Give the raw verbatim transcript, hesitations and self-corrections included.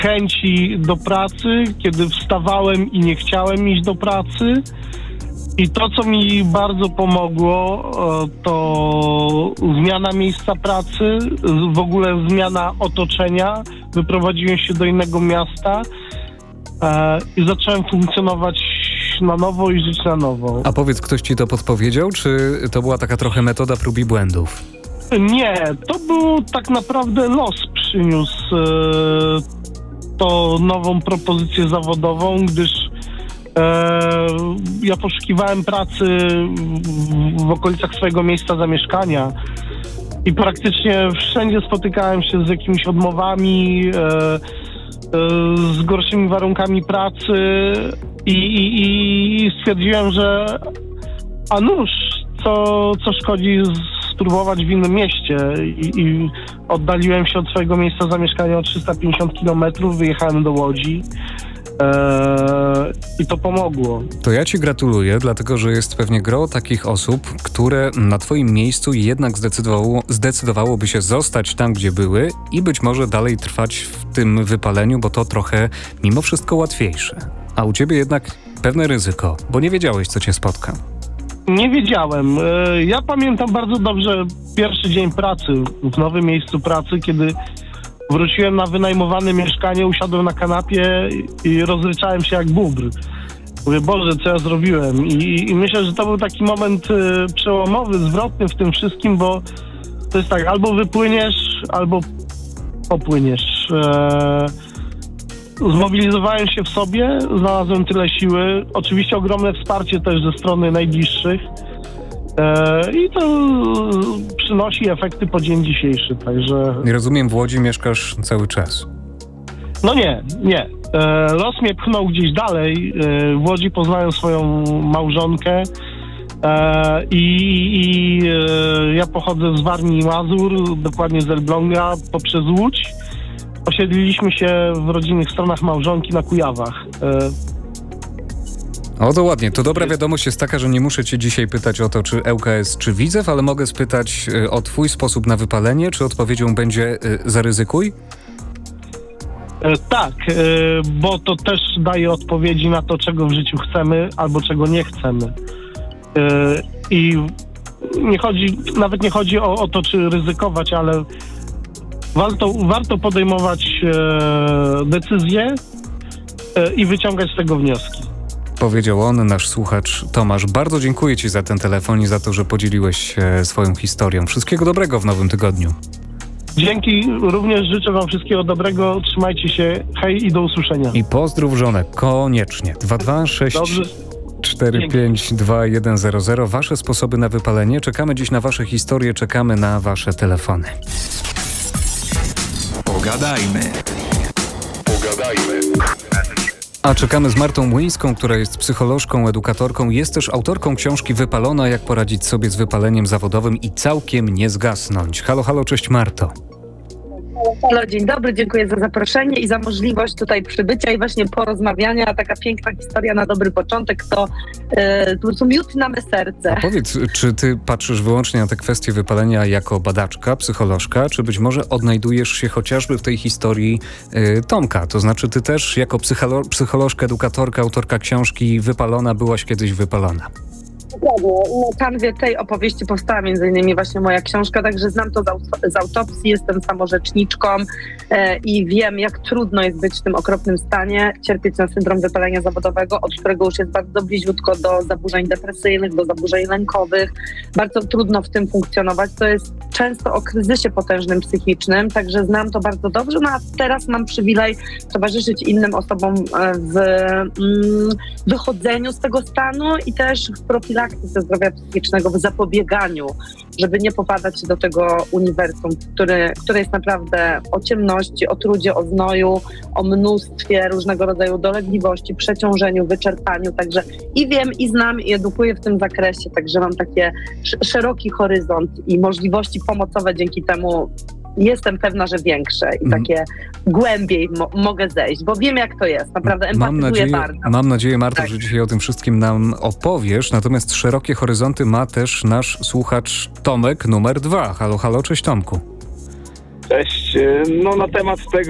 chęci do pracy, kiedy wstawałem i nie chciałem iść do pracy. I to, co mi bardzo pomogło, to zmiana miejsca pracy, w ogóle zmiana otoczenia. Wyprowadziłem się do innego miasta i zacząłem funkcjonować na nowo i żyć na nowo. A powiedz, ktoś ci to podpowiedział, czy to była taka trochę metoda prób i błędów? Nie, to był tak naprawdę los przyniósł e, to nową propozycję zawodową, gdyż e, ja poszukiwałem pracy w, w okolicach swojego miejsca zamieszkania i praktycznie wszędzie spotykałem się z jakimiś odmowami, e, e, z gorszymi warunkami pracy i, i, i stwierdziłem, że a nuż, co, co szkodzi spróbować w innym mieście I, i oddaliłem się od swojego miejsca zamieszkania o trzysta pięćdziesiąt kilometrów, wyjechałem do Łodzi eee, i to pomogło. To ja ci gratuluję, dlatego że jest pewnie gro takich osób, które na twoim miejscu jednak zdecydowało, zdecydowałoby się zostać tam, gdzie były i być może dalej trwać w tym wypaleniu, bo to trochę mimo wszystko łatwiejsze. A u ciebie jednak pewne ryzyko, bo nie wiedziałeś, co cię spotka. Nie wiedziałem. Ja pamiętam bardzo dobrze pierwszy dzień pracy w nowym miejscu pracy, kiedy wróciłem na wynajmowane mieszkanie, usiadłem na kanapie i rozryczałem się jak bóbr. Mówię, Boże, co ja zrobiłem? I, i myślę, że to był taki moment przełomowy, zwrotny w tym wszystkim, bo to jest tak, albo wypłyniesz, albo popłyniesz. Zmobilizowałem się w sobie, znalazłem tyle siły. Oczywiście ogromne wsparcie też ze strony najbliższych. E, I to przynosi efekty po dzień dzisiejszy, także... Nie rozumiem, w Łodzi mieszkasz cały czas. No nie, nie. E, los mnie pchnął gdzieś dalej. E, w Łodzi poznałem swoją małżonkę e, i, i e, ja pochodzę z Warmii i Mazur, dokładnie z Elbląga, poprzez Łódź. Osiedliliśmy się w rodzinnych stronach małżonki na Kujawach. O, to ładnie. To dobra wiadomość jest taka, że nie muszę cię dzisiaj pytać o to, czy L K S, czy Widzew, ale mogę spytać o twój sposób na wypalenie. Czy odpowiedzią będzie zaryzykuj? E, tak, e, bo to też daje odpowiedzi na to, czego w życiu chcemy albo czego nie chcemy. E, I nie chodzi, nawet nie chodzi o, o to, czy ryzykować, ale Warto, warto podejmować e, decyzje e, i wyciągać z tego wnioski. Powiedział on, nasz słuchacz Tomasz. Bardzo dziękuję ci za ten telefon i za to, że podzieliłeś się swoją historią. Wszystkiego dobrego w nowym tygodniu. Dzięki, również życzę wam wszystkiego dobrego. Trzymajcie się, hej i do usłyszenia. I pozdrów żonę, koniecznie. dwa dwa sześć cztery pięć dwa jeden zero zero. Wasze sposoby na wypalenie. Czekamy dziś na wasze historie, czekamy na wasze telefony. Pogadajmy. Pogadajmy. A czekamy z Martą Młyńską, która jest psycholożką, edukatorką. Jest też autorką książki Wypalona, jak poradzić sobie z wypaleniem zawodowym i całkiem nie zgasnąć. Halo, halo, cześć Marto. Halo, dzień dobry, dziękuję za zaproszenie i za możliwość tutaj przybycia i właśnie porozmawiania. Taka piękna historia na dobry początek, to yy, po prostu miód na me serce. A powiedz, czy ty patrzysz wyłącznie na te kwestie wypalenia jako badaczka, psycholożka, czy być może odnajdujesz się chociażby w tej historii yy, Tomka? To znaczy ty też jako psycholo- psycholożka, edukatorka, autorka książki Wypalona byłaś kiedyś wypalona. Dokładnie. Na kanwie tej opowieści powstała między innymi właśnie moja książka, także znam to z, aut- z autopsji, jestem samorzeczniczką e, i wiem, jak trudno jest być w tym okropnym stanie, cierpieć na syndrom wypalenia zawodowego, od którego już jest bardzo bliziutko do zaburzeń depresyjnych, do zaburzeń lękowych. Bardzo trudno w tym funkcjonować. To jest często o kryzysie potężnym psychicznym, także znam to bardzo dobrze, no a teraz mam przywilej towarzyszyć innym osobom w mm, wychodzeniu z tego stanu i też w profilaktyce zdrowia psychicznego, w zapobieganiu, żeby nie popadać do tego uniwersum, który, które jest naprawdę o ciemności, o trudzie, o znoju, o mnóstwie różnego rodzaju dolegliwości, przeciążeniu, wyczerpaniu, także i wiem, i znam, i edukuję w tym zakresie, także mam takie sz- szeroki horyzont i możliwości pomocowe dzięki temu jestem pewna, że większe i takie głębiej mo- mogę zejść, bo wiem, jak to jest. Naprawdę empatyzuję mam nadzieję, bardzo. Mam nadzieję, Marto, tak. że dzisiaj o tym wszystkim nam opowiesz, natomiast szerokie horyzonty ma też nasz słuchacz Tomek numer dwa. Halo, halo, cześć Tomku. Cześć. No na temat tego,